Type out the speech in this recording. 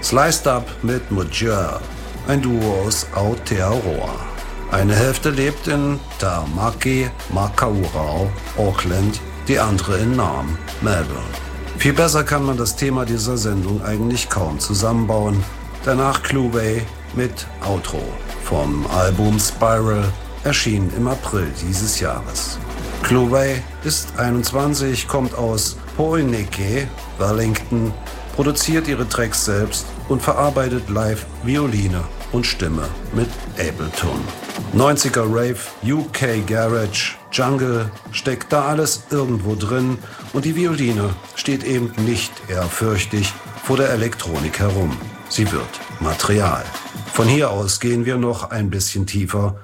Sliced Up mit Mujur, ein Duo aus Aotearoa. Eine Hälfte lebt in Tamaki, Makaurau, Auckland, die andere in Naarm, Melbourne. Viel besser kann man das Thema dieser Sendung eigentlich kaum zusammenbauen. Danach Clueway mit Outro vom Album Spiral, erschienen im April dieses Jahres. Clueway ist 21, kommt aus Poineke, Wellington, produziert ihre Tracks selbst und verarbeitet live Violine und Stimme mit Ableton. 90er Rave, UK Garage, Jungle, steckt da alles irgendwo drin und die Violine steht eben nicht ehrfürchtig vor der Elektronik herum. Sie wird Material. Von hier aus gehen wir noch ein bisschen tiefer